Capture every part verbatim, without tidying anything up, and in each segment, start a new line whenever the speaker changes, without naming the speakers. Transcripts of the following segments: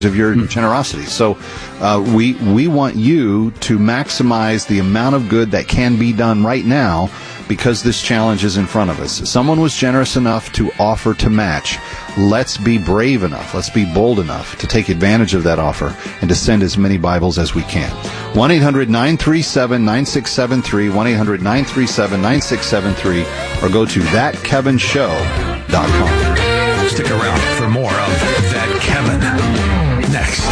of your generosity. So uh, we we want you to maximize the amount of good that can be done right now, because this challenge is in front of us. Someone was generous enough to offer to match. Let's be brave enough, let's be bold enough to take advantage of that offer and to send as many Bibles as we can. one eight hundred nine three seven nine six seven three, one eight hundred nine three seven nine six seven three, or go to that kevin show dot com.
Stick around for more of That Kevin. Next.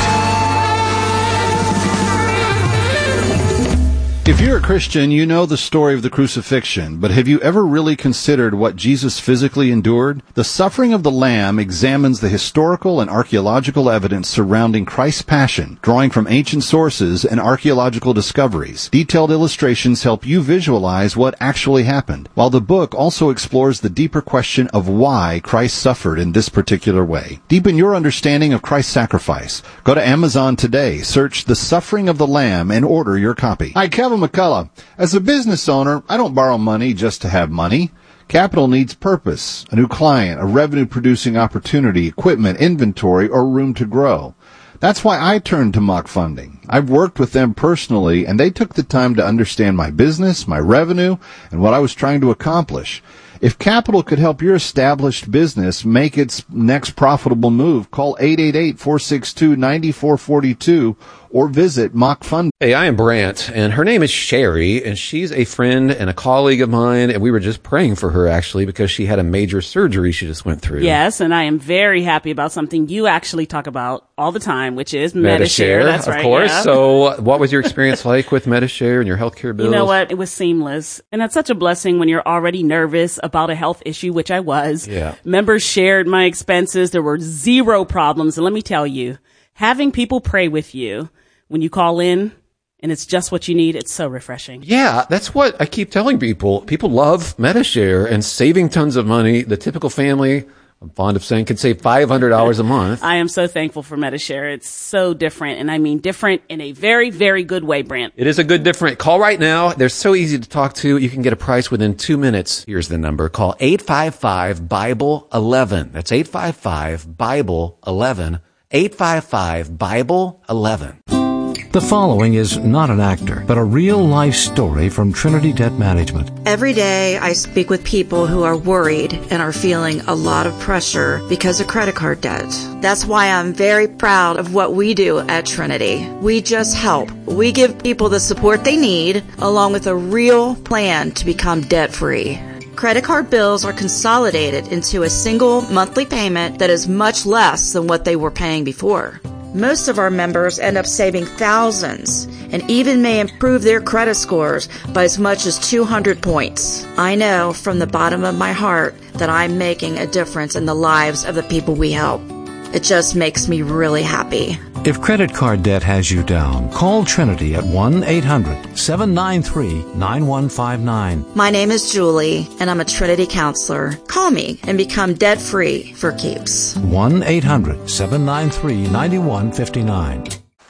If you're a Christian, you know the story of the crucifixion, but have you ever really considered what Jesus physically endured? The Suffering of the Lamb examines the historical and archaeological evidence surrounding Christ's passion, drawing from ancient sources and archaeological discoveries. Detailed illustrations help you visualize what actually happened, while the book also explores the deeper question of why Christ suffered in this particular way. Deepen your understanding of Christ's sacrifice. Go to Amazon today, search The Suffering of the Lamb, and order your copy. Hi, Kevin McCullough. As a business owner, I don't borrow money just to have money. Capital needs purpose, a new client, a revenue-producing opportunity, equipment, inventory, or room to grow. That's why I turned to Mock Funding. I've worked with them personally, and they took the time to understand my business, my revenue, and what I was trying to accomplish. If capital could help your established business make its next profitable move, call eight eight eight, four six two, nine four four two or visit Mock Fund.
Hey, I am Brant, and her name is Sherry, and she's a friend and a colleague of mine, and we were just praying for her, actually, because she had a major surgery she just went through.
Yes, and I am very happy about something you actually talk about all the time, which is Medi-Share.
Medi-Share,
That's
of
right,
course.
yeah.
So what was your experience like with Medi-Share and your healthcare bills?
You know what? It was seamless. And that's such a blessing when you're already nervous about a health issue, which I was.
Yeah.
Members shared my expenses. There were zero problems. And let me tell you, having people pray with you when you call in and it's just what you need, it's so refreshing.
Yeah, that's what I keep telling people. People love Medi-Share and saving tons of money. The typical family, I'm fond of saying, can save five hundred dollars a month.
I am so thankful for Medi-Share. It's so different, and I mean different in a very, very good way, Brant.
It is a good different. Call right now. They're so easy to talk to. You can get a price within two minutes. Here's the number. Call eight five five, Bible eleven. That's eight five five, Bible eleven. eight five five, Bible eleven.
The following is not an actor, but a real-life story from Trinity Debt Management.
Every day I speak with people who are worried and are feeling a lot of pressure because of credit card debt. That's why I'm very proud of what we do at Trinity. We just help. We give people the support they need, along with a real plan to become debt-free. Credit card bills are consolidated into a single monthly payment that is much less than what they were paying before. Most of our members end up saving thousands and even may improve their credit scores by as much as two hundred points. I know from the bottom of my heart that I'm making a difference in the lives of the people we help. It just makes me really happy.
If credit card debt has you down, call Trinity at one eight hundred, seven nine three, nine one five nine.
My name is Julie, and I'm a Trinity counselor. Call me and become debt-free for keeps.
one eight hundred, seven nine three, nine one five nine.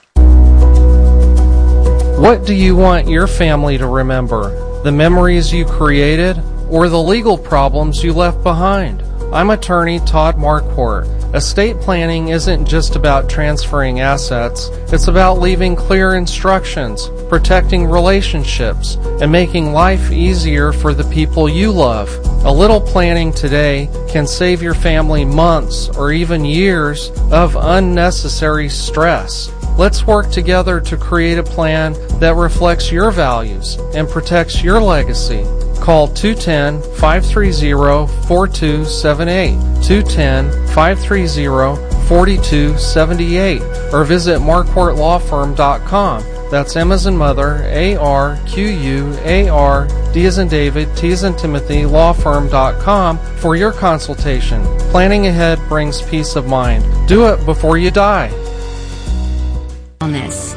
What do you want your family to remember? The memories you created or the legal problems you left behind? I'm attorney Todd Marquardt. Estate planning isn't just about transferring assets. It's about leaving clear instructions, protecting relationships, and making life easier for the people you love. A little planning today can save your family months or even years of unnecessary stress. Let's work together to create a plan that reflects your values and protects your legacy. Call two one zero, five three zero, four two seven eight, two one zero, five three zero, four two seven eight, or visit marquardt law firm dot com. That's M as in mother, A R Q U A R, D as in David, T as in Timothy, law firm dot com for your consultation. Planning ahead brings peace of mind. Do it before you die.
On this.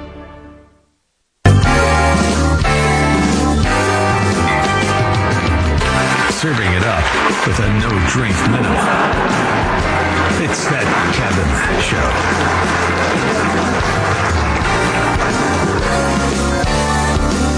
Serving it up with a no-drink minimum. It's That Kevin Show.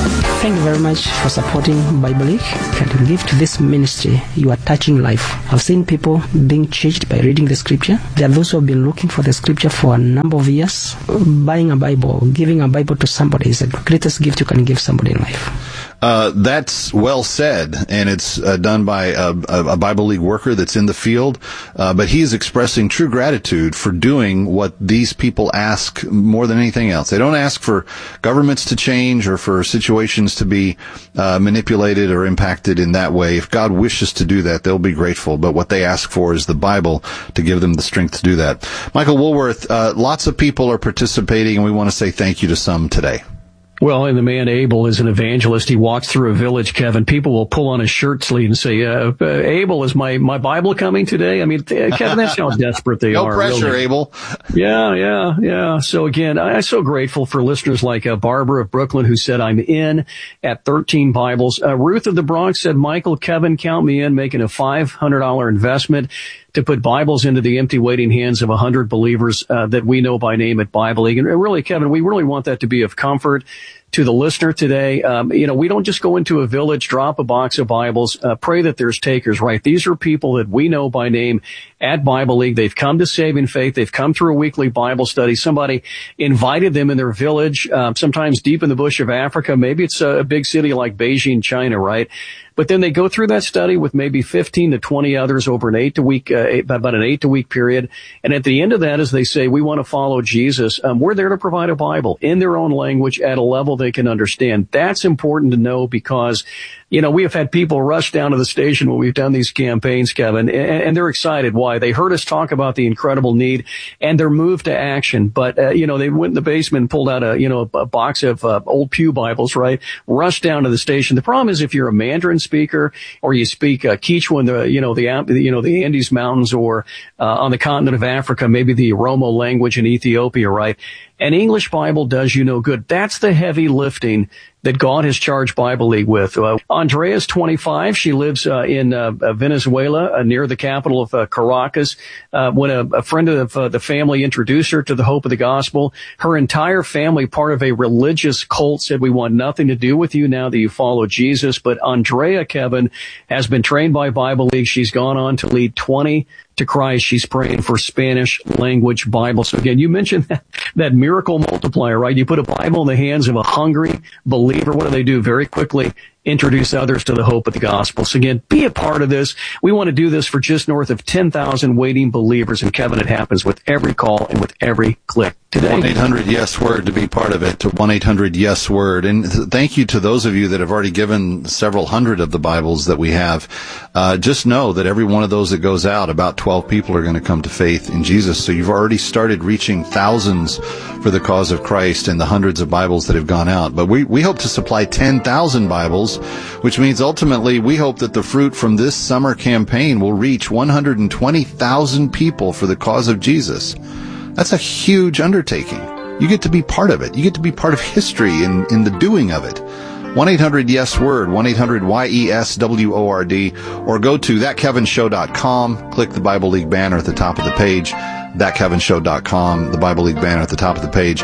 Thank you very much for supporting Bible League. Can you give to this ministry? You are touching life. I've seen people being changed by reading the scripture. There are those who have been looking for the scripture for a number of years. Buying a Bible, giving a Bible to somebody is the greatest gift you can give somebody in life.
Uh, that's well said, and it's uh, done by a, a Bible League worker that's in the field, uh, but he is expressing true gratitude for doing what these people ask more than anything else. They don't ask for governments to change or for situations to be uh, manipulated or impacted in that way. If God wishes to do that, they'll be grateful, but what they ask for is the Bible to give them the strength to do that. Michael Woolworth, uh, lots of people are participating, and we want to say thank you to some today.
Well, and the man Abel is an evangelist. He walks through a village, Kevin. People will pull on his shirt sleeve and say, uh, uh, Abel, is my, my Bible coming today? I mean, Kevin, that's how desperate they
no
are.
No pressure,
really.
Abel.
Yeah, yeah, yeah. So again, I'm so grateful for listeners like uh, Barbara of Brooklyn, who said, I'm in at thirteen Bibles. Uh, Ruth of the Bronx said, Michael, Kevin, count me in, making a five hundred dollars investment to put Bibles into the empty waiting hands of one hundred believers uh, that we know by name at Bible League. And really, Kevin, we really want that to be of comfort to the listener today. Um, you know, we don't just go into a village, drop a box of Bibles, uh, pray that there's takers, right? These are people that we know by name at Bible League. They've come to saving faith. They've come through a weekly Bible study. Somebody invited them in their village, um, sometimes deep in the bush of Africa. Maybe it's a, a big city like Beijing, China, right? But then they go through that study with maybe fifteen to twenty others over an eight to week, uh, eight, about an eight to week period. And at the end of that, as they say, we want to follow Jesus. Um, we're there to provide a Bible in their own language at a level they can understand. That's important to know because, you know, we have had people rush down to the station when we've done these campaigns, Kevin, and, and they're excited. Why? They heard us talk about the incredible need and they're moved to action. But, uh, you know, they went in the basement and pulled out a, you know, a box of uh, old pew Bibles, right? Rushed down to the station. The problem is if you're a Mandarin speaker or you speak uh, Quechua in the, you know, the, you know, the Andes Mountains or uh, on the continent of Africa, maybe the Oromo language in Ethiopia, right? An English Bible does you no good. That's the heavy lifting that God has charged Bible League with. Uh, Andrea's twenty-five. She lives uh, in uh, Venezuela, uh, near the capital of uh, Caracas. Uh, when a, a friend of uh, the family introduced her to the hope of the gospel, her entire family, part of a religious cult, said, we want nothing to do with you now that you follow Jesus. But Andrea, Kevin, has been trained by Bible League. She's gone on to lead twenty to Christ. She's praying for Spanish language Bible. So again, you mentioned that, that miracle multiplier, right? You put a Bible in the hands of a hungry believer. What do they do? Very quickly introduce others to the hope of the gospel. So again, be a part of this. We want to do this for just north of ten thousand waiting believers. And Kevin, it happens with every call and with every click today.
one eight hundred yes word to be part of it, to one eight hundred yes word. And th- thank you to those of you that have already given several hundred of the Bibles that we have. Uh, just know that every one of those that goes out, about twelve people are going to come to faith in Jesus. So you've already started reaching thousands for the cause of Christ and the hundreds of Bibles that have gone out. But we, we hope to supply ten thousand Bibles, which means ultimately we hope that the fruit from this summer campaign will reach one hundred twenty thousand people for the cause of Jesus. That's a huge undertaking. You get to be part of it. You get to be part of history in, in the doing of it. one eight hundred yes word, one eight hundred Y E S W O R D, or go to that kevin show dot com, click the Bible League banner at the top of the page, that kevin show dot com, the Bible League banner at the top of the page.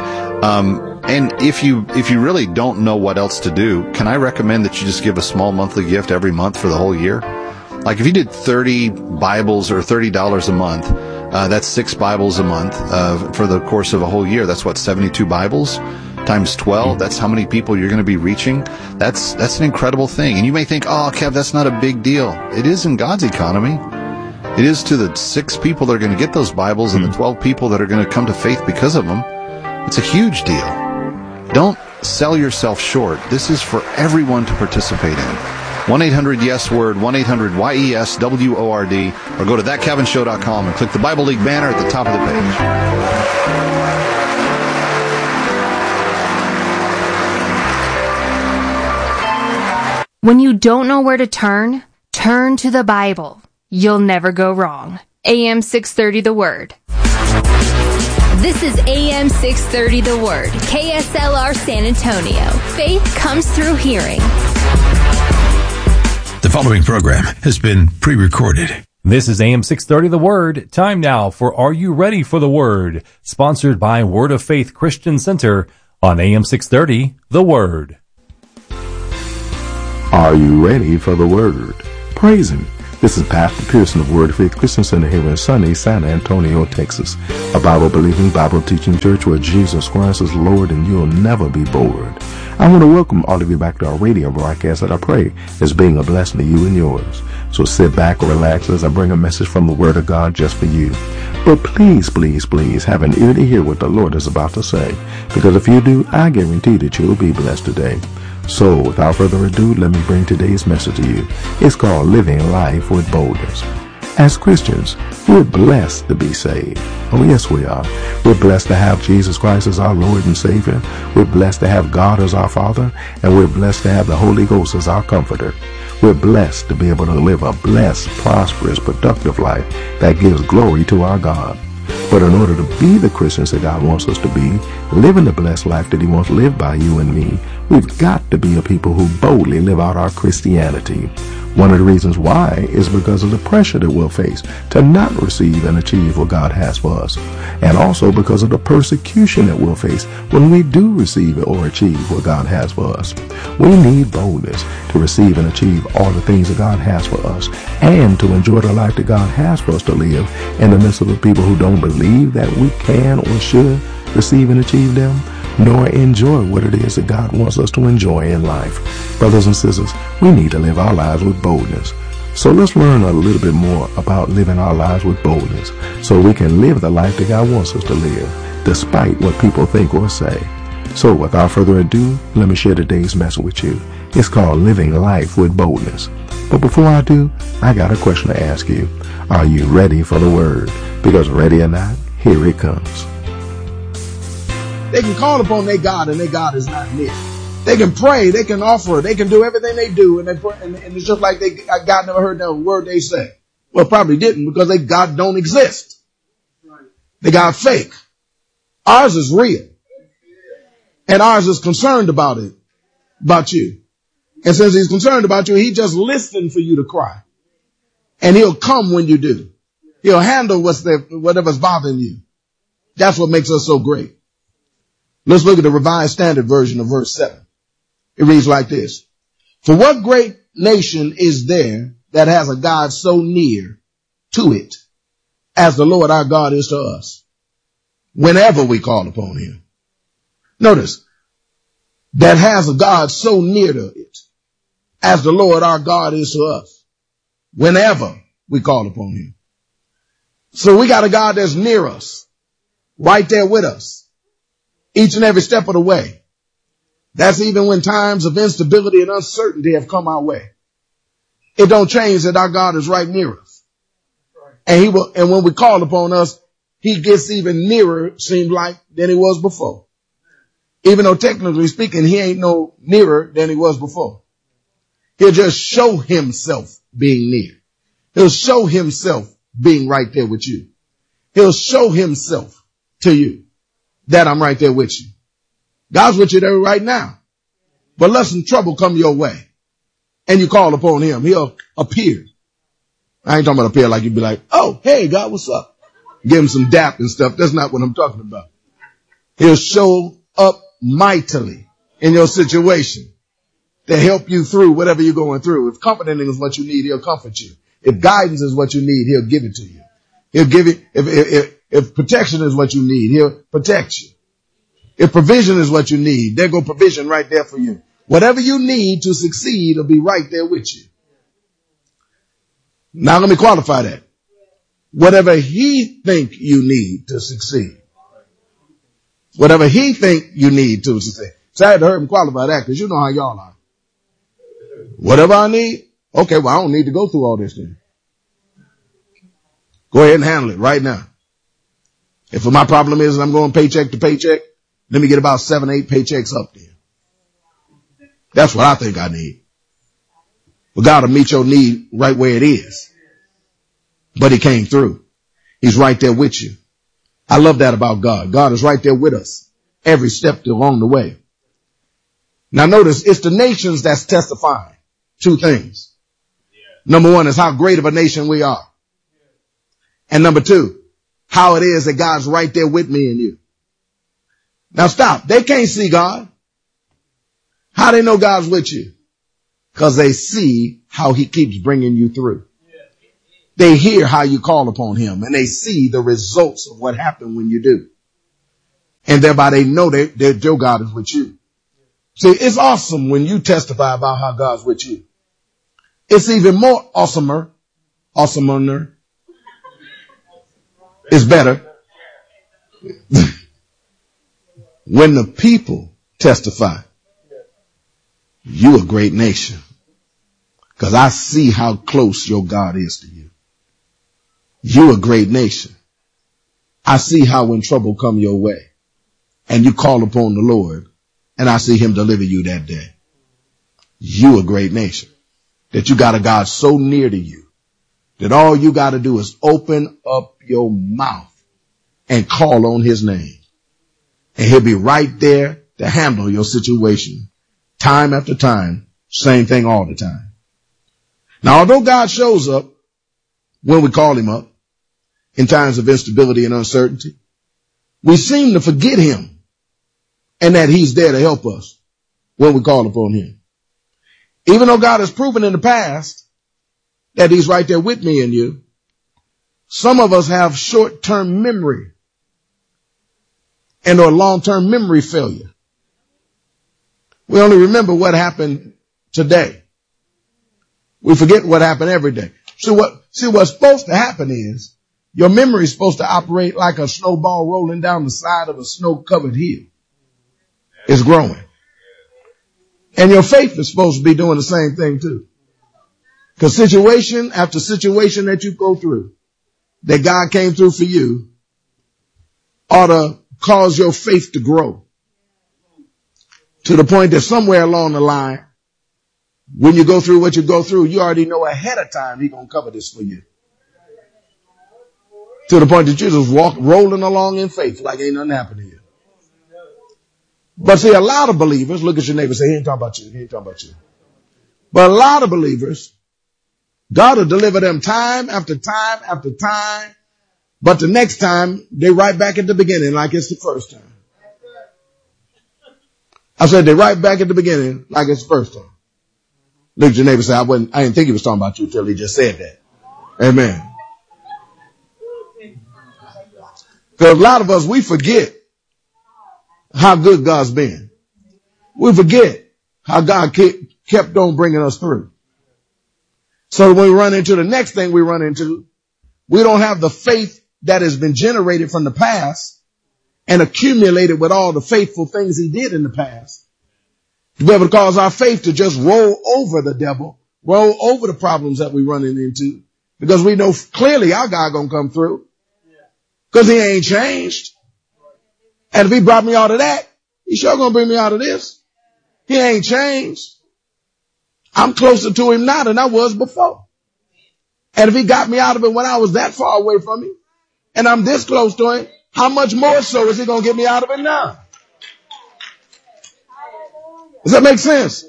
Um, and if you, if you really don't know what else to do, can I recommend that you just give a small monthly gift every month for the whole year? Like if you did thirty Bibles or thirty dollars a month, uh, that's six Bibles a month, uh, for the course of a whole year. That's what, seventy-two Bibles times twelve. That's how many people you're going to be reaching. That's, that's an incredible thing. And you may think, oh, Kev, that's not a big deal. It is in God's economy. It is to the six people that are going to get those Bibles and the twelve people that are going to come to faith because of them. It's a huge deal. Don't sell yourself short. This is for everyone to participate in. one eight hundred yes word, one eight hundred Y E S W O R D, or go to that kevin show dot com and click the Bible League banner at the top of the
page. When you don't know where to turn, turn to the Bible. You'll never go wrong. A M six thirty The Word.
This is A M six thirty The Word, K S L R San Antonio. Faith comes through hearing.
The following program has been pre-recorded.
This is A M six thirty The Word. Time now for Are You Ready for the Word? Sponsored by Word of Faith Christian Center on A M six thirty The Word.
Are you ready for the Word? Praise Him. This is Pastor Pearson of Word of Faith Christian Center here in sunny San Antonio, Texas, a Bible-believing, Bible-teaching church where Jesus Christ is Lord and you'll never be bored. I want to welcome all of you back to our radio broadcast that I pray is being a blessing to you and yours. So sit back or relax as I bring a message from the Word of God just for you. But please, please, please have an ear to hear what the Lord is about to say, because if you do, I guarantee that you'll be blessed today. So, without further ado, let me bring today's message to you. It's called Living Life with Boldness. As Christians, we're blessed to be saved. Oh, yes, we are. We're blessed to have Jesus Christ as our Lord and Savior. We're blessed to have God as our Father. And we're blessed to have the Holy Ghost as our Comforter. We're blessed to be able to live a blessed, prosperous, productive life that gives glory to our God. But in order to be the Christians that God wants us to be, living the blessed life that He wants lived by you and me, we've got to be a people who boldly live out our Christianity. One of the reasons why is because of the pressure that we'll face to not receive and achieve what God has for us. And also because of the persecution that we'll face when we do receive or achieve what God has for us. We need boldness to receive and achieve all the things that God has for us and to enjoy the life that God has for us to live in the midst of the people who don't believe that we can or should receive and achieve them, nor enjoy what it is that God wants us to enjoy in life. Brothers and sisters, we need to live our lives with boldness. So let's learn a little bit more about living our lives with boldness so we can live the life that God wants us to live, despite what people think or say. So without further ado, let me share today's message with you. It's called Living Life with Boldness. But before I do, I got a question to ask you. Are you ready for the Word? Because ready or not, here it comes.
They can call upon their God and their God is not near. They can pray, they can offer, they can do everything they do, and they pray, and, and it's just like they God never heard that word they say. Well, probably didn't, because they God don't exist. They God fake. Ours is real. And ours is concerned about it, about you. And since He's concerned about you, He just listening for you to cry. And He'll come when you do. He'll handle what's there, whatever's bothering you. That's what makes us so great. Let's look at the Revised Standard Version of verse seven. It reads like this. For what great nation is there that has a God so near to it as the Lord our God is to us whenever we call upon Him? Notice, that has a God so near to it as the Lord our God is to us whenever we call upon Him. So we got a God that's near us, right there with us, each and every step of the way. That's even when times of instability and uncertainty have come our way. It don't change that our God is right near us. And He will, and when we call upon us, He gets even nearer, seemed like, than He was before. Even though technically speaking, He ain't no nearer than He was before. He'll just show Himself being near. He'll show Himself being right there with you. He'll show Himself to you that I'm right there with you. God's with you there right now. But let some trouble come your way and you call upon Him, He'll appear. I ain't talking about appear like you'd be like, oh, hey, God, what's up? Give Him some dap and stuff. That's not what I'm talking about. He'll show up mightily in your situation to help you through whatever you're going through. If comforting is what you need, He'll comfort you. If guidance is what you need, He'll give it to you. He'll give it. If, if, if protection is what you need, He'll protect you. If provision is what you need, there go provision right there for you. Whatever you need to succeed will be right there with you. Now let me qualify that. Whatever He think you need to succeed. Whatever He think you need to succeed. So I had to hear him qualify that, because you know how y'all are. Whatever I need, okay, well, I don't need to go through all this then. Go ahead and handle it right now. If my problem is I'm going paycheck to paycheck, let me get about seven, eight paychecks up there. That's what I think I need. But God will meet your need right where it is. But He came through. He's right there with you. I love that about God. God is right there with us every step along the way. Now notice, it's the nations that's testifying two things. Number one is how great of a nation we are. And number two, how it is that God's right there with me and you. Now stop. They can't see God. How they know God's with you? because they see how he keeps bringing you through. They hear how you call upon him, and they see the results of what happened when you do. And thereby they know that, that your God is with you. See, it's awesome when you testify about how God's with you. It's even more awesomer, awesomer, it's better when the people testify, you a great nation. Because I see how close your God is to you. You a great nation. I see how when trouble come your way and you call upon the Lord and I see him deliver you that day. You a great nation. That you got a God so near to you that all you got to do is open up your mouth and call on his name. And he'll be right there to handle your situation time after time. Same thing all the time. Now, although God shows up when we call him up in times of instability and uncertainty, we seem to forget him and that he's there to help us when we call upon him. Even though God has proven in the past that he's right there with me and you, some of us have short-term memory and or long-term memory failure. We only remember what happened today. We forget what happened every day. See what, see what's supposed to happen is your memory is supposed to operate like a snowball rolling down the side of a snow-covered hill. It's growing. And your faith is supposed to be doing the same thing too. Because situation after situation that you go through, that God came through for you, ought to cause your faith to grow. To the point that somewhere along the line, when you go through what you go through, you already know ahead of time he's going to cover this for you. To the point that you just walk rolling along in faith like ain't nothing happened to you. But see, a lot of believers, look at your neighbor and say, he ain't talking about you, he ain't talking about you. But a lot of believers, God will deliver them time after time after time. But the next time, they're right back at the beginning like it's the first time. I said they're right back at the beginning like it's the first time. Look at your neighbor and say, I wasn't, I didn't think he was talking about you until he just said that. Amen. Because a lot of us, we forget how good God's been. We forget how God kept on bringing us through. So when we run into the next thing we run into, we don't have the faith that has been generated from the past and accumulated with all the faithful things he did in the past to be able to cause our faith to just roll over the devil, roll over the problems that we're running into, because we know clearly our God gonna come through because he ain't changed. And if he brought me out of that, he's sure gonna bring me out of this. He ain't changed. I'm closer to him now than I was before. And if he got me out of it when I was that far away from him, and I'm this close to him, how much more so is he going to get me out of it now? Does that make sense?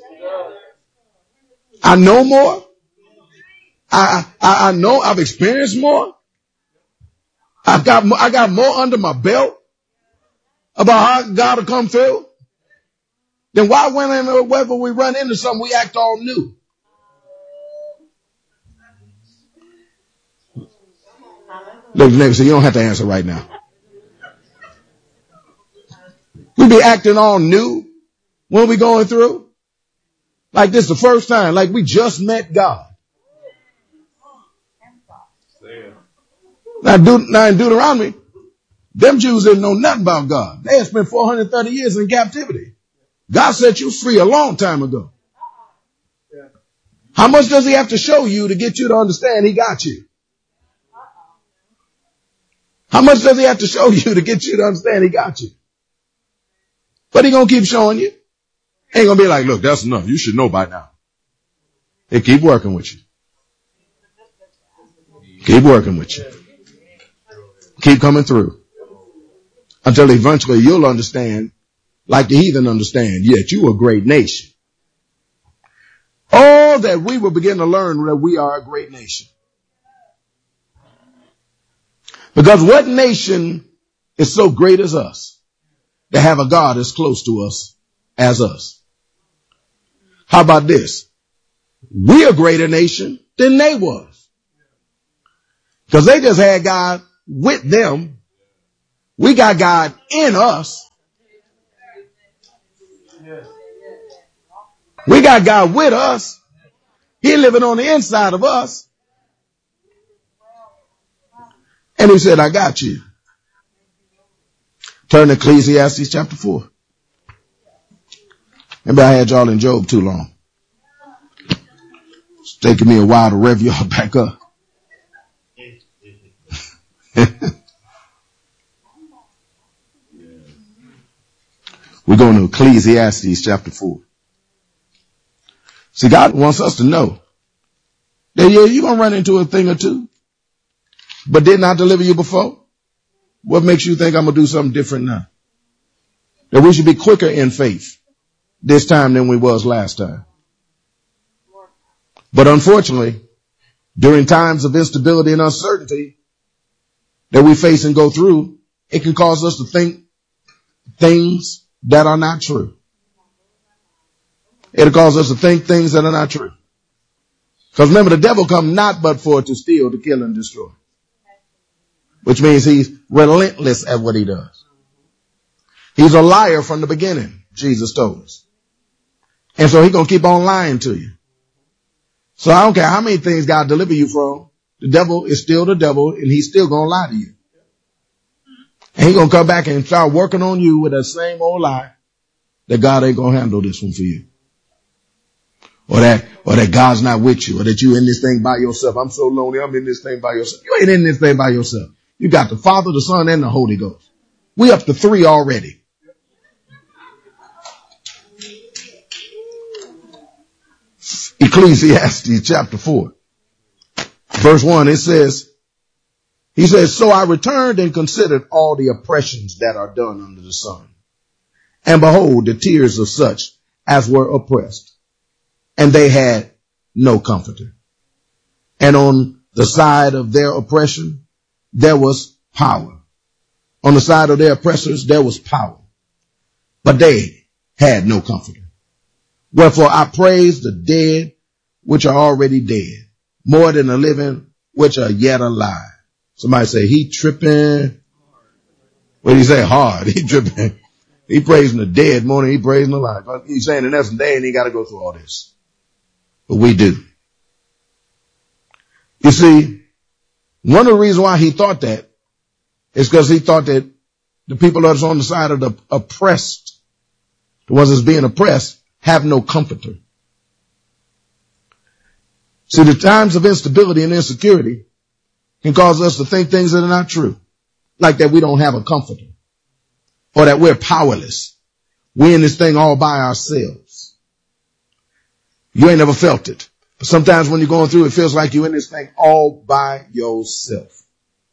I know more. I, I, I know I've experienced more. I've got, I got more under my belt about how God will come through. Then why, whenever we run into something, we act all new? Look, the neighbor said, you don't have to answer right now. We be acting all new when we going through. Like this the first time, like we just met God. Now, now in Deuteronomy, them Jews didn't know nothing about God. They had spent four hundred thirty years in captivity. God set you free a long time ago. How much does he have to show you to get you to understand he got you? How much does he have to show you to get you to understand he got you? But he gonna keep showing you. Ain't gonna be like, look, that's enough. You should know by now. He keep working with you. Keep working with you. Keep coming through. Until eventually you'll understand, like the heathen understand, yet you are a great nation. Oh, that we will begin to learn that we are a great nation. Because what nation is so great as us to have a God as close to us as us? How about this? we're a greater nation than they was. Because they just had God with them. We got God in us. We got God with us. He living on the inside of us. And he said, I got you. Turn to Ecclesiastes chapter four. Maybe I had y'all in Job too long. It's taking me a while to rev y'all back up. We're going to Ecclesiastes chapter four. See, God wants us to know that, yeah, you're going to run into a thing or two, but didn't I deliver you before? What makes you think I'm going to do something different now? That we should be quicker in faith this time than we was last time. But unfortunately, during times of instability and uncertainty that we face and go through, it can cause us to think things that are not true. It'll cause us to think things that are not true. Because remember, the devil come not but for to steal, to kill, and destroy. Which means he's relentless at what he does. He's a liar from the beginning, Jesus told us. And so he's going to keep on lying to you. So I don't care how many things God deliver you from, the devil is still the devil, and he's still going to lie to you. And he's going to come back and start working on you with that same old lie that God ain't going to handle this one for you. Or that, or that God's not with you, or that you in this thing by yourself. I'm so lonely, I'm in this thing by yourself. You ain't in this thing by yourself. You got the Father, the Son, and the Holy Ghost. We up to three already. Ecclesiastes chapter four, verse one, it says, he says, so I returned and considered all the oppressions that are done under the sun. And behold, the tears of such as were oppressed, and they had no comforter. And on the side of their oppression, there was power. On the side of their oppressors, there was power. But they had no comforter. Wherefore I praise the dead, which are already dead, more than the living, which are yet alive. Somebody say, he tripping. What did he say? Hard. He tripping. He praising the dead more than he praising the alive. He's saying in essence, they ain't even got to go through all this. But we do. You see, one of the reasons why he thought that is because he thought that the people that's on the side of the oppressed, the ones that's being oppressed, have no comforter. See, the times of instability and insecurity can cause us to think things that are not true. Like that we don't have a comforter. Or that we're powerless. We're in this thing all by ourselves. You ain't never felt it. But sometimes when you're going through, it feels like you're in this thing all by yourself.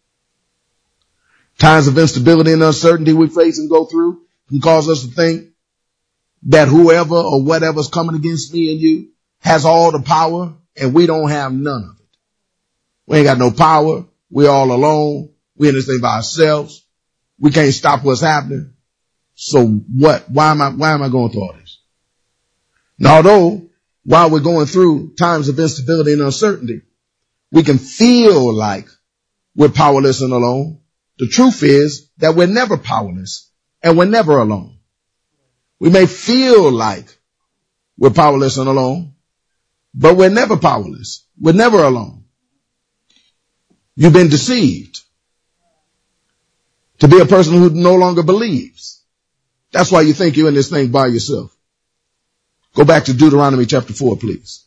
Times of instability and uncertainty we face and go through can cause us to think that whoever or whatever's coming against me and you has all the power and we don't have none of it. We ain't got no power. We're all alone. We're in this thing by ourselves. We can't stop what's happening. So what? Why am I, why am I going through all this? Now, although while we're going through times of instability and uncertainty, we can feel like we're powerless and alone. The truth is that we're never powerless and we're never alone. We may feel like we're powerless and alone, but we're never powerless. We're never alone. You've been deceived to be a person who no longer believes. That's why you think you're in this thing by yourself. Go back to Deuteronomy chapter four, please.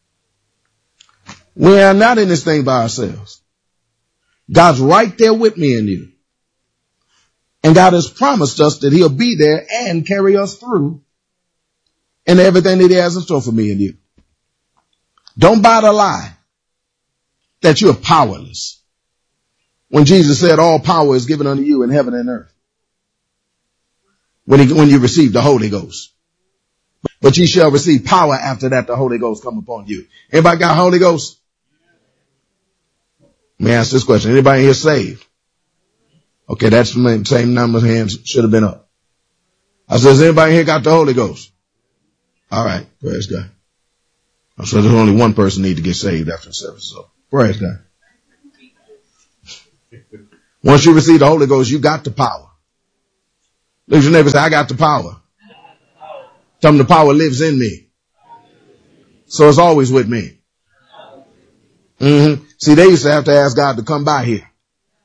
We are not in this thing by ourselves. God's right there with me and you. And God has promised us that he'll be there and carry us through and everything that he has in store for me and you. Don't buy the lie that you're powerless. When Jesus said all power is given unto you in heaven and earth. When he, when you receive the Holy Ghost. But ye shall receive power after that the Holy Ghost come upon you. Anybody got Holy Ghost? Let me ask this question. Anybody here saved? Okay, that's the same number of hands should have been up. I said, has anybody here got the Holy Ghost? All right, praise God. So there's only one person need to get saved after the service. So praise God. Once you receive the Holy Ghost, you got the power. Look at your neighbor and say, I got the power. Tell them the power lives in me. So it's always with me. Mm-hmm. See, they used to have to ask God to come by here.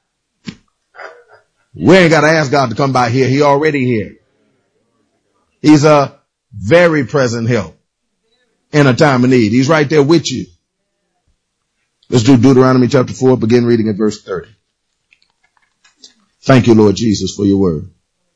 We ain't got to ask God to come by here. He already here. He's a very present help in a time of need. He's right there with you. Let's do Deuteronomy chapter four, begin reading at verse thirty. Thank you, Lord Jesus, for your word.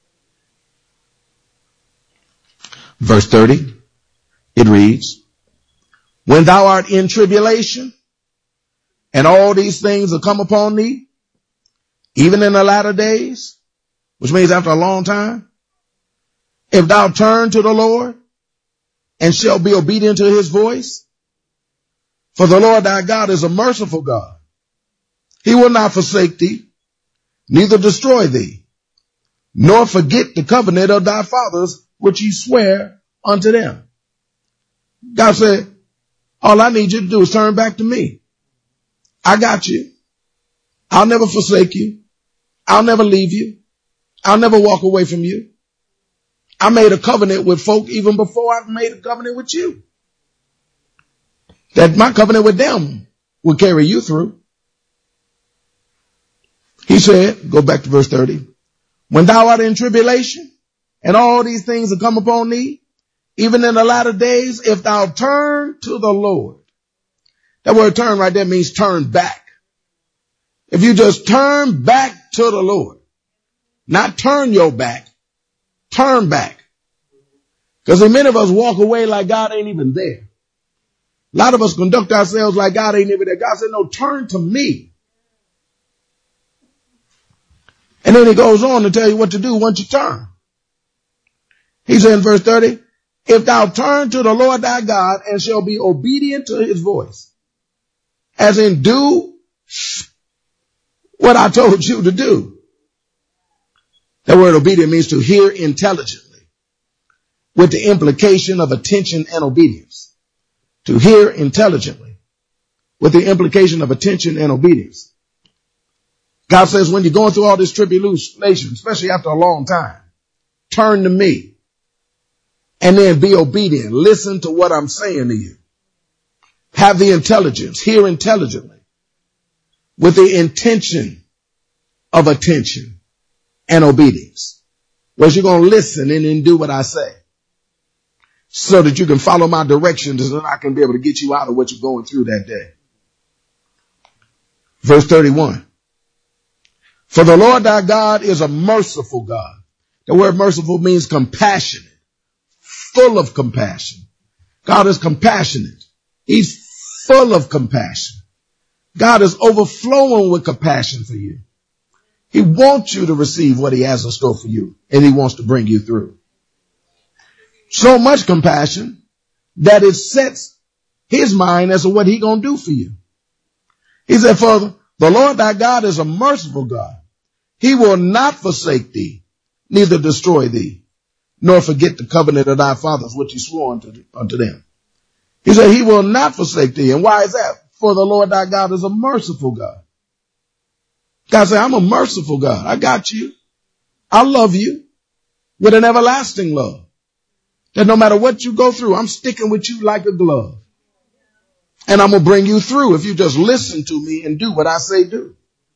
Verse thirty, it reads, when thou art in tribulation, and all these things are come upon thee, even in the latter days, which means after a long time, if thou turn to the Lord and shall be obedient to his voice, for the Lord thy God is a merciful God. He will not forsake thee, neither destroy thee, nor forget the covenant of thy fathers, which he sware unto them. God said, all I need you to do is turn back to me. I got you. I'll never forsake you. I'll never leave you. I'll never walk away from you. I made a covenant with folk even before I made a covenant with you. That my covenant with them will carry you through. He said, go back to verse thirty. When thou art in tribulation and all these things are come upon thee, even in the latter days, if thou turn to the Lord. That word turn right there means turn back. If you just turn back to the Lord, not turn your back, turn back. Because many of us walk away like God ain't even there. A lot of us conduct ourselves like God ain't even there. God said, no, turn to me. And then he goes on to tell you what to do once you turn. He said in verse thirty, if thou turn to the Lord thy God and shall be obedient to his voice, as in do what I told you to do. That word obedient means to hear intelligently, with the implication of attention and obedience. To hear intelligently, with the implication of attention and obedience. God says when you're going through all this tribulation, especially after a long time, turn to me and then be obedient. Listen to what I'm saying to you. Have the intelligence, hear intelligently, with the intention of attention and obedience. Whereas you're going to listen and then do what I say, so that you can follow my directions and I can be able to get you out of what you're going through that day. Verse thirty-one. For the Lord thy God is a merciful God. The word merciful means compassionate, full of compassion. God is compassionate. He's full of compassion. God is overflowing with compassion for you. He wants you to receive what he has in store for you, and he wants to bring you through. So much compassion that it sets his mind as to what he gonna do for you. He said, for the Lord thy God is a merciful God. He will not forsake thee, neither destroy thee, nor forget the covenant of thy fathers, which he swore unto, unto them. He said, he will not forsake thee. And why is that? For the Lord thy God is a merciful God. God said, I'm a merciful God. I got you. I love you with an everlasting love. That no matter what you go through, I'm sticking with you like a glove. And I'm going to bring you through if you just listen to me and do what I say do.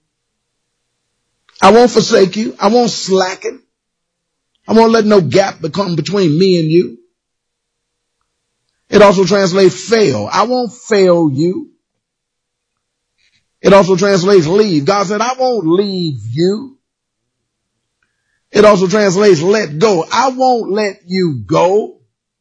I won't forsake you. I won't slacken. I won't let no gap become between me and you. It also translates fail. I won't fail you. It also translates leave. God said, I won't leave you. It also translates let go. I won't let you go.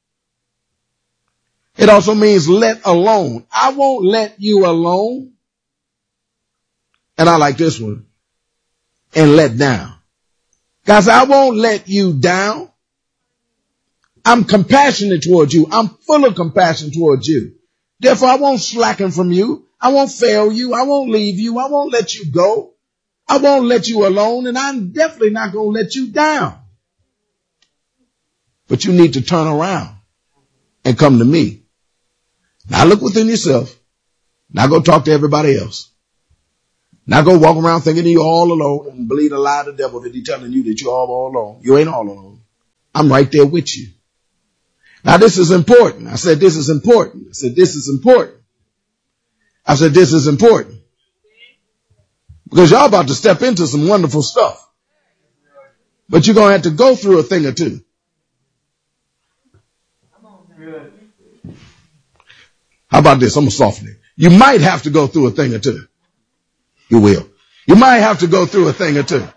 It also means let alone. I won't let you alone. And I like this one. And let down. God said, I won't let you down. I'm compassionate towards you. I'm full of compassion towards you. Therefore, I won't slacken from you. I won't fail you. I won't leave you. I won't let you go. I won't let you alone. And I'm definitely not going to let you down. But you need to turn around and come to me. Now look within yourself. Now go talk to everybody else. Now go walk around thinking you're all alone and believe the lie of the devil that he's telling you that you're all, all alone. You ain't all alone. I'm right there with you. Now this is important. I said this is important. I said this is important. I said this is important. Because y'all about to step into some wonderful stuff. But you're going to have to go through a thing or two. How about this? I'm going to soften it. You might have to go through a thing or two. You will. You might have to go through a thing or two.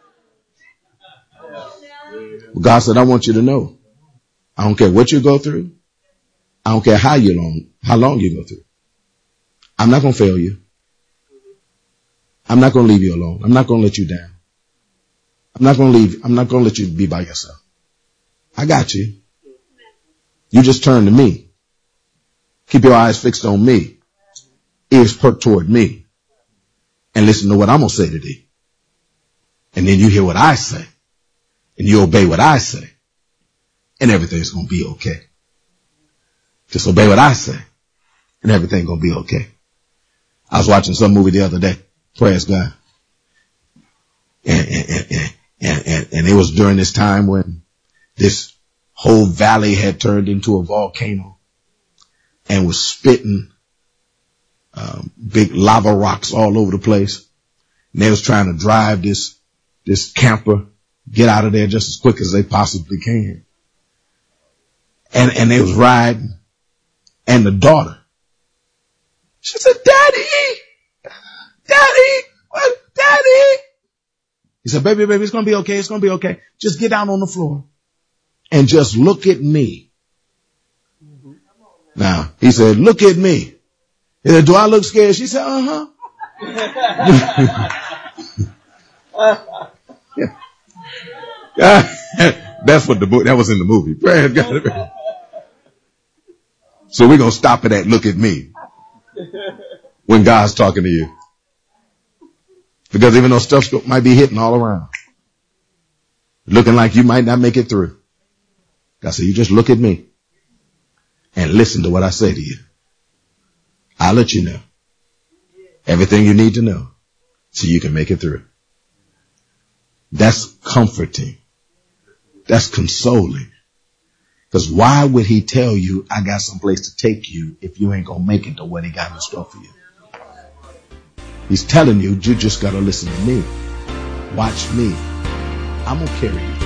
But God said, I want you to know. I don't care what you go through. I don't care how you long, how long you go through. I'm not going to fail you. I'm not going to leave you alone. I'm not going to let you down. I'm not going to leave. I'm not going to let you be by yourself. I got you. You just turn to me. Keep your eyes fixed on me. Ears perked toward me. And listen to what I'm going to say to thee. And then you hear what I say. And you obey what I say. And everything's going to be okay. Just obey what I say. And everything's going to be okay. I was watching some movie the other day. Praise God. And, and, and, and, and, and it was during this time when this whole valley had turned into a volcano and was spitting um, big lava rocks all over the place. And they was trying to drive this, this camper, get out of there just as quick as they possibly can. And, and they was riding, and the daughter, she said, Daddy, Daddy, what, Daddy? He said, baby, baby, it's going to be okay. It's going to be okay. Just get down on the floor and just look at me. Now, he said, look at me. He said, do I look scared? She said, uh-huh. That's what the book, that was in the movie. Praise God. So we're going to stop it at look at me when God's talking to you. Because even though stuff might be hitting all around, looking like you might not make it through, God said, you just look at me and listen to what I say to you. I'll let you know everything you need to know so you can make it through. That's comforting. That's consoling. Because why would he tell you I got someplace to take you if you ain't going to make it to what he got in store for you? He's telling you, you just got to listen to me. Watch me. I'm going to carry you.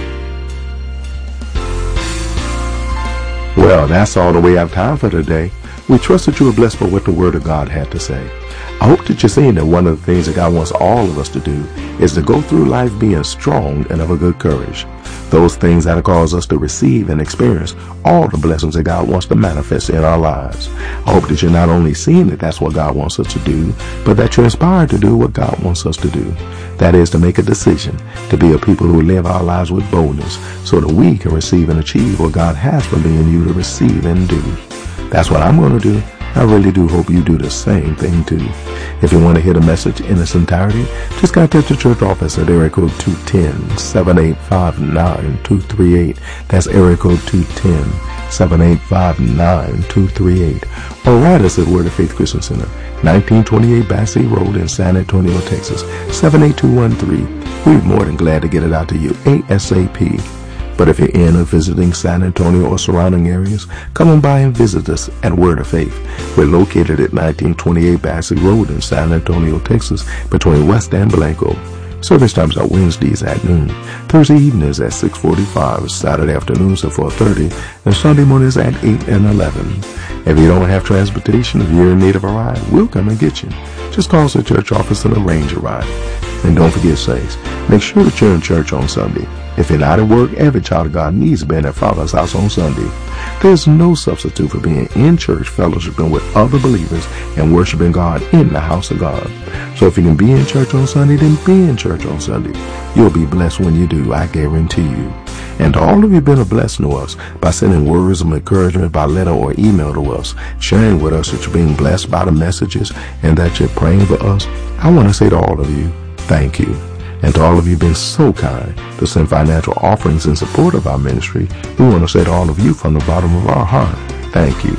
Well, that's all the way I have time for today. We trust that you were blessed by what the Word of God had to say. I hope that you're seeing that one of the things that God wants all of us to do is to go through life being strong and of a good courage. Those things that cause us to receive and experience all the blessings that God wants to manifest in our lives. I hope that you're not only seeing that that's what God wants us to do, but that you're inspired to do what God wants us to do. That is to make a decision to be a people who live our lives with boldness so that we can receive and achieve what God has for me and you to receive and do. That's what I'm going to do. I really do hope you do the same thing too. If you want to hear the message in its entirety, just contact the church office at area code two one zero, seven eight five nine, two three eight. That's area code two one zero, seven eight five nine, two three eight. Or write us at Word of Faith Christian Center, nineteen twenty-eight Bassey Road in San Antonio, Texas, seven eight two one three. We're more than glad to get it out to you ASAP. But if you're in or visiting San Antonio or surrounding areas, come on by and visit us at Word of Faith. We're located at nineteen twenty-eight Bassey Road in San Antonio, Texas, between West and Blanco. Service times are Wednesdays at noon, Thursday evenings at six forty-five, Saturday afternoons at four thirty, and Sunday mornings at eight and eleven. If you don't have transportation, if you're in need of a ride, we'll come and get you. Just call us at church office and arrange a ride. And don't forget, saints, make sure that you're in church on Sunday. If you're not at work, every child of God needs to be in at Father's house on Sunday. There's no substitute for being in church, fellowshipping with other believers, and worshiping God in the house of God. So if you can be in church on Sunday, then be in church on Sunday. You'll be blessed when you do, I guarantee you. And to all of you been a blessing to us by sending words of encouragement by letter or email to us, sharing with us that you're being blessed by the messages and that you're praying for us, I want to say to all of you, thank you. And to all of you who've been so kind to send financial offerings in support of our ministry, we want to say to all of you from the bottom of our heart, thank you.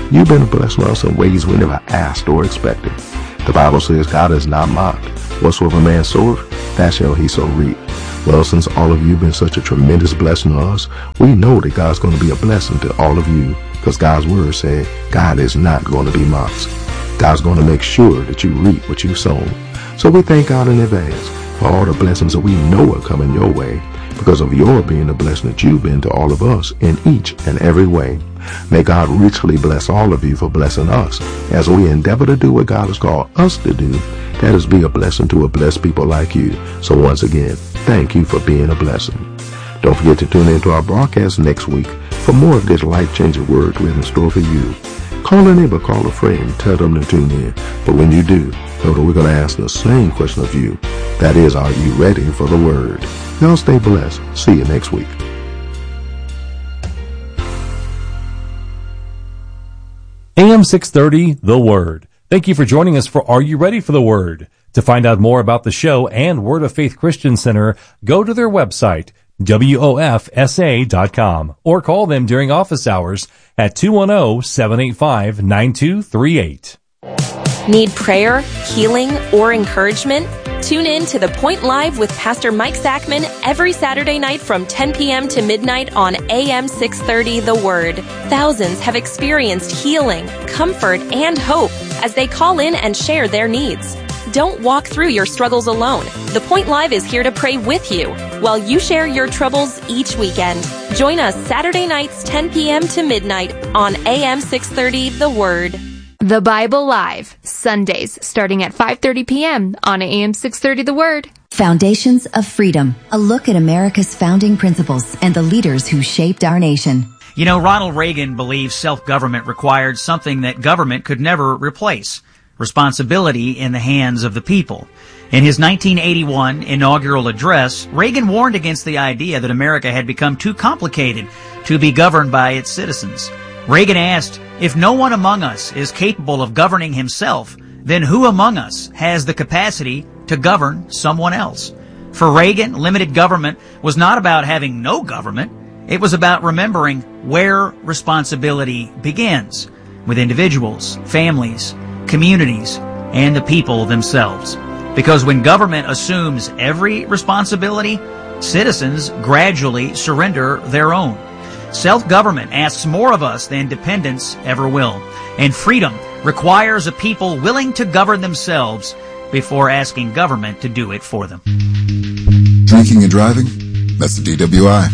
You've been blessing us in ways we never asked or expected. The Bible says God is not mocked. Whatsoever man soweth, that shall he so reap. Well, since all of you have been such a tremendous blessing to us, we know that God's going to be a blessing to all of you, because God's word said God is not going to be mocked. God's going to make sure that you reap what you've sown. So we thank God in advance for all the blessings that we know are coming your way, because of your being the blessing that you've been to all of us in each and every way. May God richly bless all of you for blessing us as we endeavor to do what God has called us to do. That is, be a blessing to a blessed people like you. So once again, thank you for being a blessing. Don't forget to tune in to our broadcast next week for more of this life-changing word we have in store for you. Call a neighbor, call a friend, tell them to tune in. But when you do, know that we're going to ask the same question of you. That is, are you ready for the word? Y'all stay blessed. See you next week.
A M six thirty, The Word. Thank you for joining us for Are You Ready for the Word? To find out more about the show and Word of Faith Christian Center, go to their website, W O F S A dot com, or call them during office hours at two one zero, seven eight five, nine two three eight.
Need prayer, healing, or encouragement? Tune in to The Point Live with Pastor Mike Sackman every Saturday night from ten p.m. to midnight on A M six thirty The Word. Thousands have experienced healing, comfort, and hope as they call in and share their needs. Don't walk through your struggles alone. The Point Live is here to pray with you while you share your troubles each weekend. Join us Saturday nights ten p.m. to midnight on A M six thirty The Word.
The Bible Live, Sundays, starting at five thirty p.m. on A M six thirty The Word.
Foundations of Freedom, a look at America's founding principles and the leaders who shaped our nation.
You know, Ronald Reagan believed self-government required something that government could never replace: responsibility in the hands of the people. In his nineteen eighty-one inaugural address, Reagan warned against the idea that America had become too complicated to be governed by its citizens. Reagan asked, if no one among us is capable of governing himself, then who among us has the capacity to govern someone else? For Reagan, limited government was not about having no government. It was about remembering where responsibility begins, with individuals, families, communities, and the people themselves. Because when government assumes every responsibility, citizens gradually surrender their own. Self-government asks more of us than dependence ever will. And freedom requires a people willing to govern themselves before asking government to do it for them.
Drinking and driving? That's the D W I.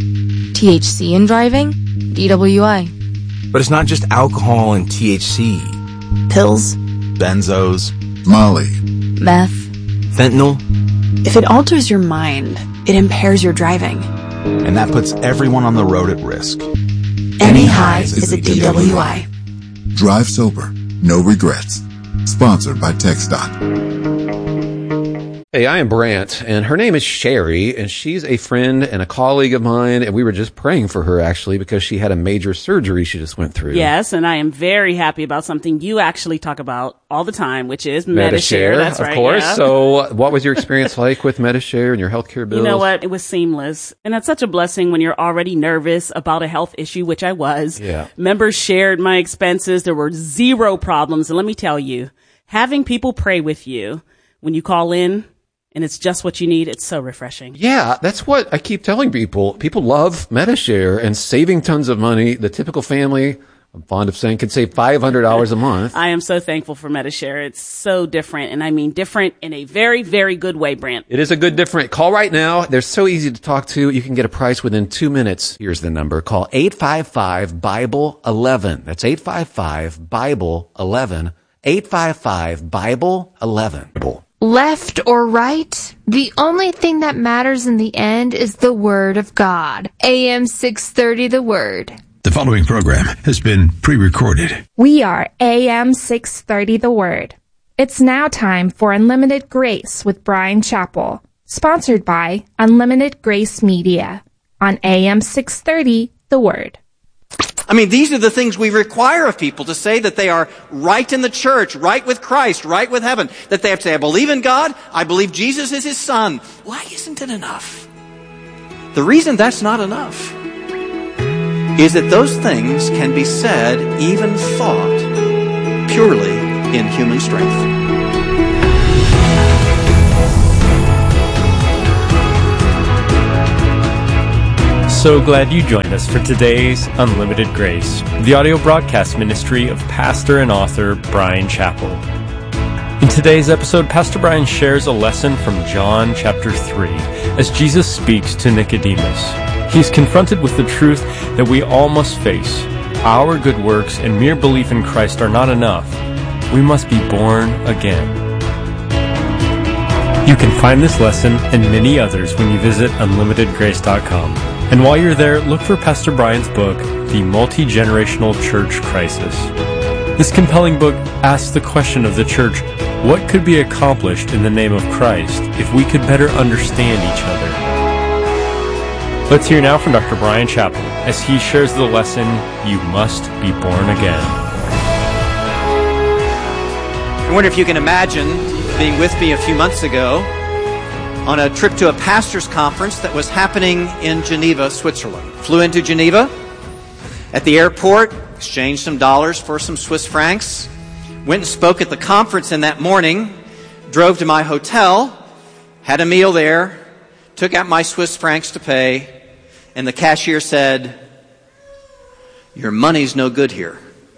T H C in driving? D W I.
But it's not just alcohol and T H C.
Pills.
Benzos. Molly.
Meth.
Fentanyl.
If it alters your mind, it impairs your driving.
And that puts everyone on the road at risk.
Any highs is a D W I.
Drive sober. No regrets. Sponsored by TxDOT.
Hey, I am Brant, and her name is Sherry, and she's a friend and a colleague of mine, and we were just praying for her, actually, because she had a major surgery she just went through.
Yes, and I am very happy about something you actually talk about all the time, which is Medi-Share.
Medi-Share,
That's
of
right,
course.
yeah.
So what was your experience like with Medi-Share and your healthcare bills?
You know what? It was seamless. And that's such a blessing when you're already nervous about a health issue, which I was.
Yeah.
Members shared my expenses. There were zero problems. And let me tell you, having people pray with you when you call in, and it's just what you need, it's so refreshing.
Yeah, that's what I keep telling people. People love Medi-Share and saving tons of money. The typical family, I'm fond of saying, can save five hundred dollars a month.
I am so thankful for Medi-Share. It's so different, and I mean different in a very, very good way, Brant.
It is a good different. Call right now. They're so easy to talk to. You can get a price within two minutes. Here's the number. Call eight five five, Bible eleven. That's eight five five, Bible eleven. eight five five, Bible eleven.
Left or right, the only thing that matters in the end is the Word of God. A M six thirty The Word.
The following program has been pre-recorded.
We are A M six thirty The Word. It's now time for Unlimited Grace with Brian Chappell, sponsored by Unlimited Grace Media on A M six thirty The Word.
I mean, these are the things we require of people to say that they are right in the church, right with Christ, right with heaven. That they have to say, I believe in God, I believe Jesus is His Son. Why isn't it enough? The reason that's not enough is that those things can be said, even thought, purely in human strength.
So glad you joined us for today's Unlimited Grace, the audio broadcast ministry of pastor and author Bryan Chapell. In today's episode, Pastor Bryan shares a lesson from John chapter three as Jesus speaks to Nicodemus. He is confronted with the truth that we all must face. Our good works and mere belief in Christ are not enough. We must be born again. You can find this lesson and many others when you visit unlimited grace dot com. And while you're there, look for Pastor Bryan's book, The Multi-Generational Church Crisis. This compelling book asks the question of the church, what could be accomplished in the name of Christ if we could better understand each other? Let's hear now from Doctor Bryan Chapell as he shares the lesson, You Must Be Born Again.
I wonder if you can imagine being with me a few months ago on a trip to a pastor's conference that was happening in Geneva, Switzerland. Flew into Geneva, at the airport, exchanged some dollars for some Swiss francs, went and spoke at the conference in that morning, drove to my hotel, had a meal there, took out my Swiss francs to pay, and the cashier said, "Your money's no good here."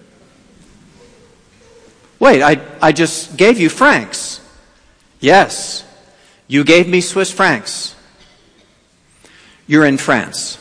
Wait, I, I just gave you francs. Yes. You gave me Swiss francs. You're in France.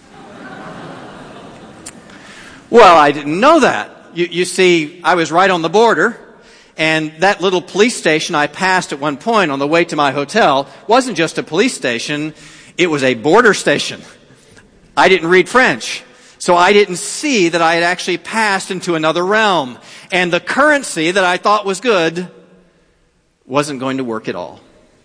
Well, I didn't know that. You, you see, I was right on the border, and that little police station I passed at one point on the way to my hotel wasn't just a police station, it was a border station. I didn't read French, so I didn't see that I had actually passed into another realm, and the currency that I thought was good wasn't going to work at all.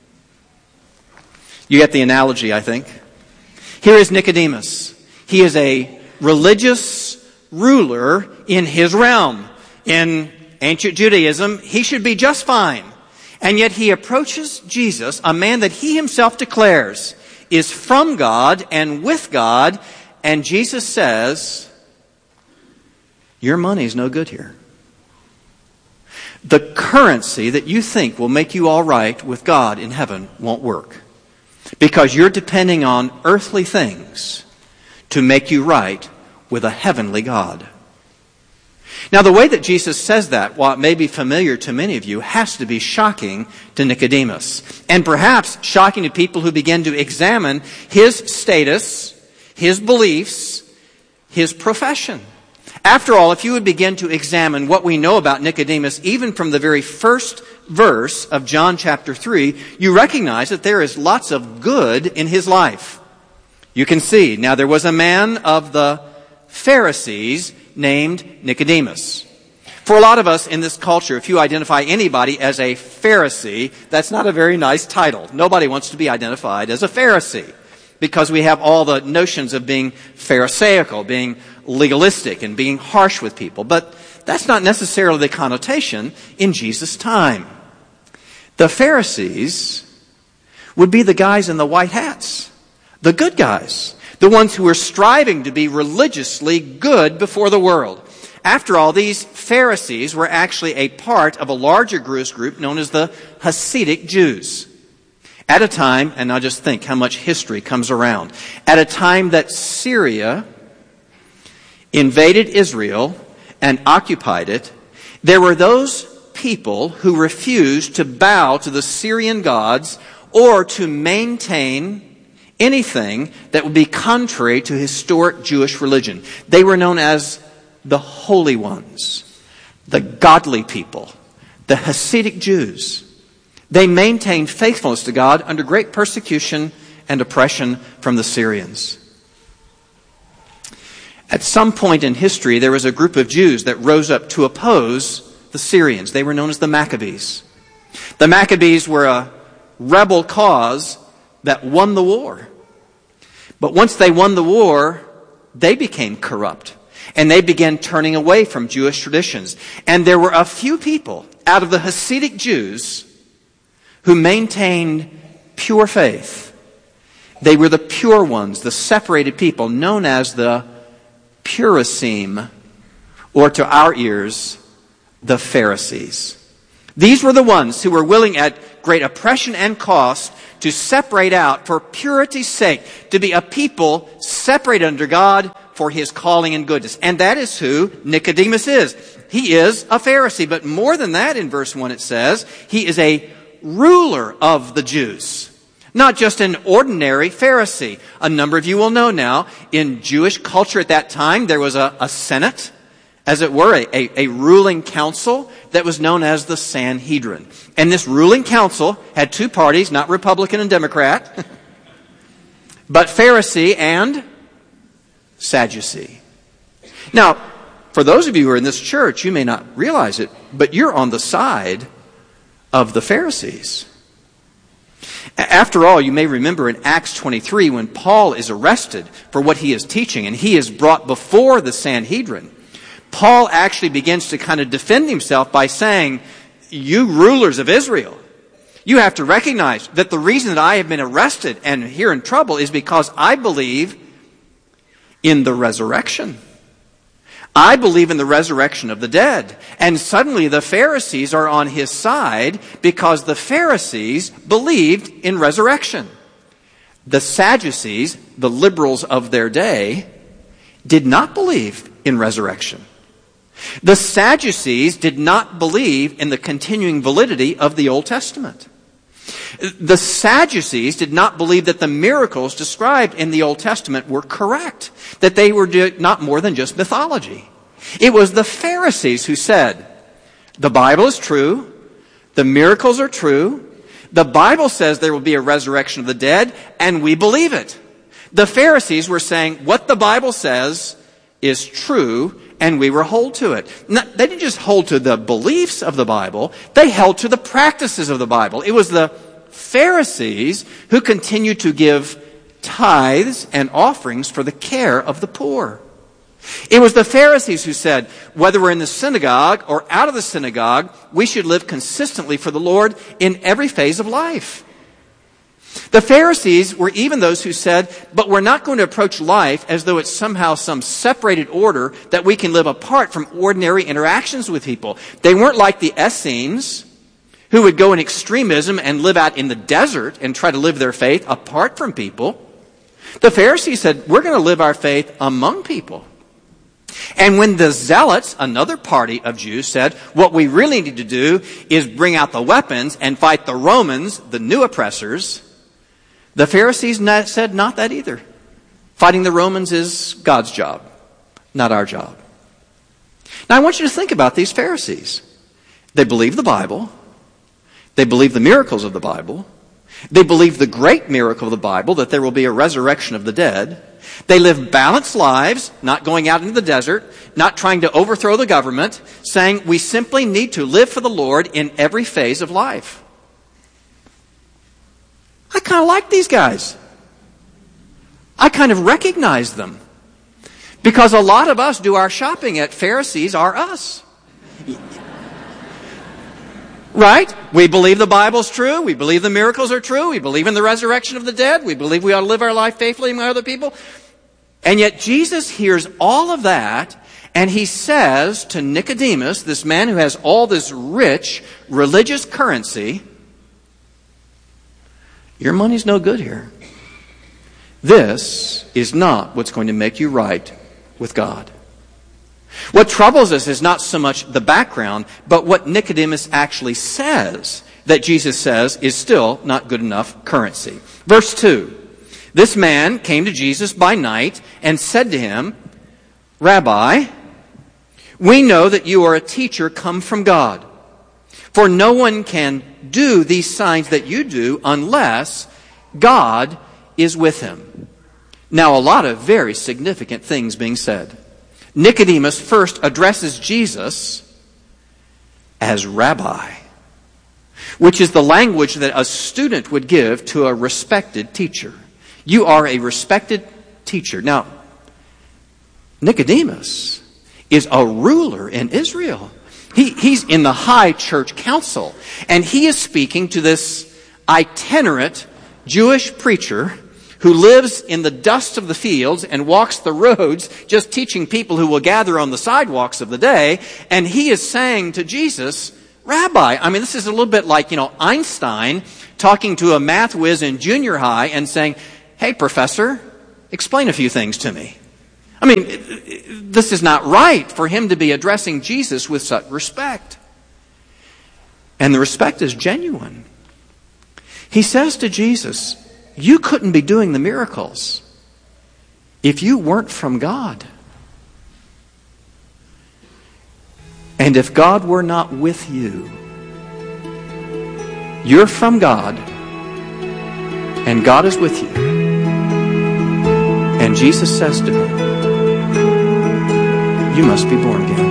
You get the analogy, I think. Here is Nicodemus. He is a religious ruler in his realm. In ancient Judaism, he should be just fine. And yet he approaches Jesus, a man that he himself declares is from God and with God, and Jesus says, "Your money's no good here. The currency that you think will make you all right with God in heaven won't work. Because you're depending on earthly things to make you right with a heavenly God." Now, the way that Jesus says that, while it may be familiar to many of you, has to be shocking to Nicodemus. And perhaps shocking to people who begin to examine his status, his beliefs, his profession. After all, if you would begin to examine what we know about Nicodemus, even from the very first verse of John chapter three, you recognize that there is lots of good in his life. You can see, now there was a man of the Pharisees named Nicodemus. For a lot of us in this culture, if you identify anybody as a Pharisee, that's not a very nice title. Nobody wants to be identified as a Pharisee because we have all the notions of being Pharisaical, being legalistic, and being harsh with people. But that's not necessarily the connotation in Jesus' time. The Pharisees would be the guys in the white hats, the good guys, the ones who were striving to be religiously good before the world. After all, these Pharisees were actually a part of a larger group known as the Hasidic Jews. At a time, and now just think how much history comes around, at a time that Syria invaded Israel and occupied it, there were those people who refused to bow to the Syrian gods or to maintain anything that would be contrary to historic Jewish religion. They were known as the Holy Ones, the godly people, the Hasidic Jews. They maintained faithfulness to God under great persecution and oppression from the Syrians. At some point in history, there was a group of Jews that rose up to oppose the Syrians. They were known as the Maccabees. The Maccabees were a rebel cause that won the war. But once they won the war, they became corrupt. And they began turning away from Jewish traditions. And there were a few people out of the Hasidic Jews who maintained pure faith. They were the pure ones, the separated people, known as the Purasim, or to our ears, the Pharisees. These were the ones who were willing at great oppression and cost to separate out for purity's sake, to be a people separated under God for his calling and goodness. And that is who Nicodemus is. He is a Pharisee, but more than that, in verse one it says, he is a ruler of the Jews. Not just an ordinary Pharisee. A number of you will know now, in Jewish culture at that time, there was a, a Senate, as it were, a, a, a ruling council that was known as the Sanhedrin. And this ruling council had two parties, not Republican and Democrat, but Pharisee and Sadducee. Now, for those of you who are in this church, you may not realize it, but you're on the side of the Pharisees. After all, you may remember in Acts twenty-three when Paul is arrested for what he is teaching and he is brought before the Sanhedrin, Paul actually begins to kind of defend himself by saying, you rulers of Israel, you have to recognize that the reason that I have been arrested and here in trouble is because I believe in the resurrection. I believe in the resurrection of the dead. And suddenly the Pharisees are on his side because the Pharisees believed in resurrection. The Sadducees, the liberals of their day, did not believe in resurrection. The Sadducees did not believe in the continuing validity of the Old Testament. The Sadducees did not believe that the miracles described in the Old Testament were correct, that they were not more than just mythology. It was the Pharisees who said, the Bible is true, the miracles are true, the Bible says there will be a resurrection of the dead, and we believe it. The Pharisees were saying, what the Bible says is true, and we will hold to it. Not, they didn't just hold to the beliefs of the Bible, they held to the practices of the Bible. It was the Pharisees who continued to give tithes and offerings for the care of the poor. It was the Pharisees who said, whether we're in the synagogue or out of the synagogue, we should live consistently for the Lord in every phase of life. The Pharisees were even those who said, but we're not going to approach life as though it's somehow some separated order that we can live apart from ordinary interactions with people. They weren't like the Essenes, who would go in extremism and live out in the desert and try to live their faith apart from people. The Pharisees said, we're going to live our faith among people. And when the Zealots, another party of Jews, said, what we really need to do is bring out the weapons and fight the Romans, the new oppressors, the Pharisees said, not that either. Fighting the Romans is God's job, not our job. Now I want you to think about these Pharisees. They believe the Bible. They believe the miracles of the Bible. They believe the great miracle of the Bible, that there will be a resurrection of the dead. They live balanced lives, not going out into the desert, not trying to overthrow the government, saying we simply need to live for the Lord in every phase of life. I kind of like these guys. I kind of recognize them. Because a lot of us do our shopping at Pharisees are us. Right? We believe the Bible's true. We believe the miracles are true. We believe in the resurrection of the dead. We believe we ought to live our life faithfully among other people. And yet Jesus hears all of that, and he says to Nicodemus, this man who has all this rich religious currency, your money's no good here. This is not what's going to make you right with God. What troubles us is not so much the background, but what Nicodemus actually says that Jesus says is still not good enough currency. Verse two, this man came to Jesus by night and said to him, Rabbi, we know that you are a teacher come from God. For no one can do these signs that you do unless God is with him. Now, a lot of very significant things being said. Nicodemus first addresses Jesus as Rabbi, which is the language that a student would give to a respected teacher. You are a respected teacher. Now, Nicodemus is a ruler in Israel. He, he's in the high church council, and he is speaking to this itinerant Jewish preacher who lives in the dust of the fields and walks the roads, just teaching people who will gather on the sidewalks of the day. And he is saying to Jesus, Rabbi, I mean, this is a little bit like, you know, Einstein talking to a math whiz in junior high and saying, hey, professor, explain a few things to me. I mean, this is not right for him to be addressing Jesus with such respect. And the respect is genuine. He says to Jesus, you couldn't be doing the miracles if you weren't from God. And if God were not with you, you're from God, and God is with you. And Jesus says to me, you must be born again.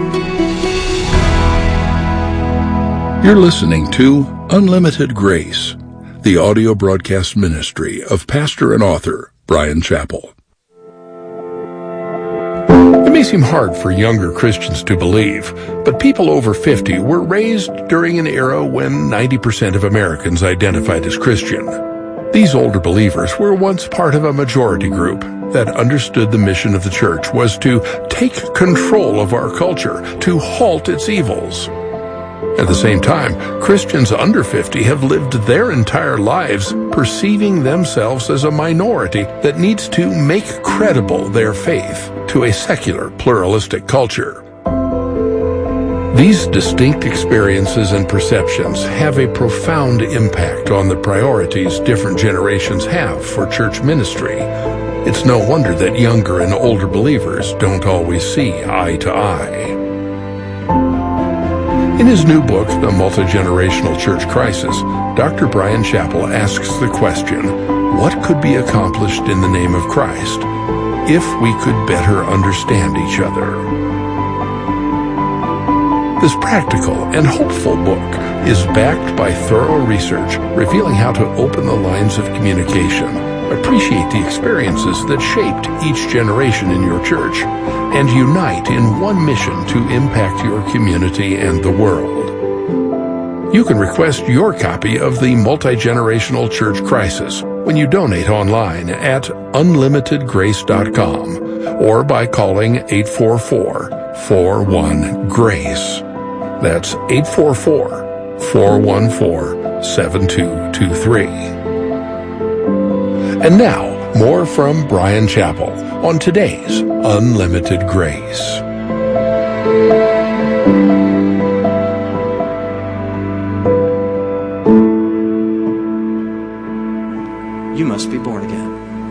You're listening to Unlimited Grace, the audio broadcast ministry of pastor and author Bryan Chapell. It may seem hard for younger Christians to believe, but people over fifty were raised during an era when ninety percent of Americans identified as Christian. These older believers were once part of a majority group that understood the mission of the church was to take control of our culture, to halt its evils. At the same time, Christians under fifty have lived their entire lives perceiving themselves as a minority that needs to make credible their faith to a secular, pluralistic culture. These distinct experiences and perceptions have a profound impact on the priorities different generations have for church ministry. It's no wonder that younger and older believers don't always see eye to eye. In his new book, The Multi-Generational Church Crisis, Doctor Bryan Chapell asks the question, what could be accomplished in the name of Christ if we could better understand each other? This practical and hopeful book is backed by thorough research revealing how to open the lines of communication, appreciate the experiences that shaped each generation in your church, and unite in one mission to impact your community and the world. You can request your copy of the Multi-Generational Church Crisis when you donate online at unlimited grace dot com or by calling eight four four, four one, GRACE. That's eight four four, four one four, seven two two three. And now, more from Bryan Chapell on today's Unlimited Grace.
You must be born again.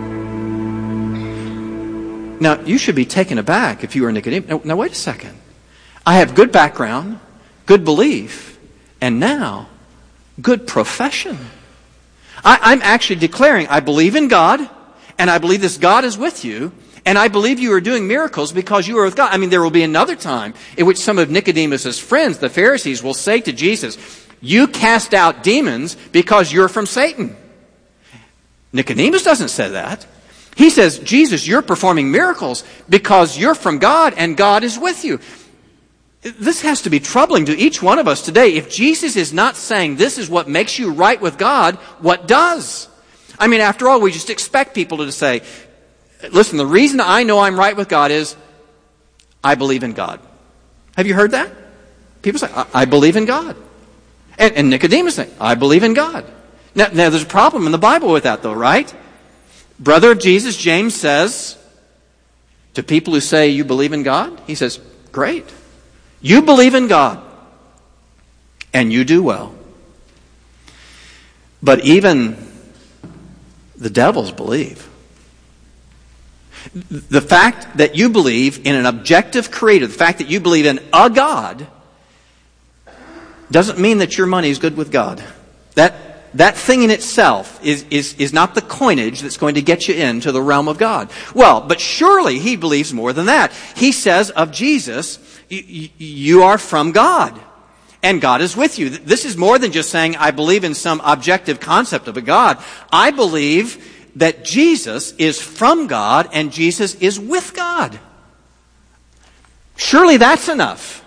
Now, you should be taken aback if you were Nicodemus. Now, now, wait a second. I have good background, good belief, and now good profession. I, I'm actually declaring I believe in God, and I believe this God is with you, and I believe you are doing miracles because you are with God. I mean, there will be another time in which some of Nicodemus's friends, the Pharisees, will say to Jesus, you cast out demons because you're from Satan. Nicodemus doesn't say that. He says, Jesus, you're performing miracles because you're from God and God is with you. This has to be troubling to each one of us today. If Jesus is not saying this is what makes you right with God, what does? I mean, after all, we just expect people to say, listen, the reason I know I'm right with God is I believe in God. Have you heard that? People say, I, I believe in God. And, and Nicodemus say, I believe in God. Now, now, there's a problem in the Bible with that, though, right? Brother of Jesus, James, says to people who say you believe in God, he says, great. You believe in God, and you do well. But even the devils believe. The fact that you believe in an objective creator, the fact that you believe in a God, doesn't mean that your money is good with God. That That thing in itself is, is, is not the coinage that's going to get you into the realm of God. Well, but surely he believes more than that. He says of Jesus, you, you are from God, and God is with you. This is more than just saying, I believe in some objective concept of a God. I believe that Jesus is from God, and Jesus is with God. Surely that's enough.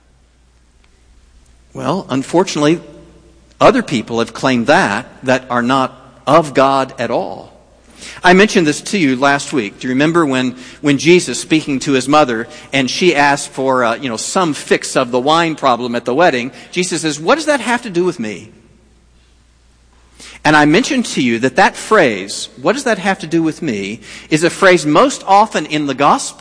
Well, unfortunately, other people have claimed that, that are not of God at all. I mentioned this to you last week. Do you remember when, when Jesus, speaking to his mother, and she asked for uh, you know some fix of the wine problem at the wedding, Jesus says, what does that have to do with me? And I mentioned to you that that phrase, what does that have to do with me, is a phrase most often in the gospel